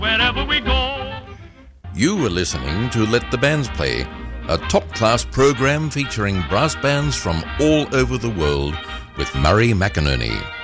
wherever we go. You were listening to Let the Bands Play, a top-class program featuring brass bands from all over the world with Murray McInerney.